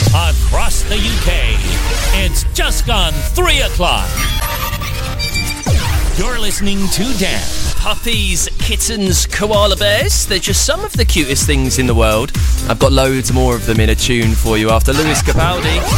across the UK. It's just gone 3 o'clock. You're listening to Dan. Puppies, kittens, koala bears. They're just some of the cutest things in the world. I've got loads more of them in a tune for you after Lewis Capaldi.